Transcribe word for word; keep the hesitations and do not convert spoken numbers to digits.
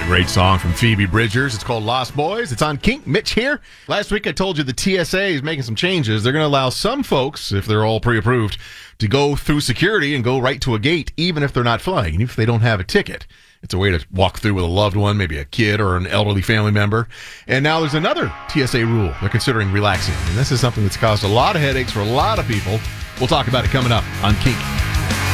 Great song from Phoebe Bridgers. It's called Lost Boys. It's on Kink. Mitch here. Last week I told you the T S A is making some changes. They're going to allow some folks, if they're all pre-approved, to go through security and go right to a gate, even if they're not flying, even if they don't have a ticket. It's a way to walk through with a loved one, maybe a kid or an elderly family member. And now there's another T S A rule they're considering relaxing. And this is something that's caused a lot of headaches for a lot of people. We'll talk about it coming up on Kink.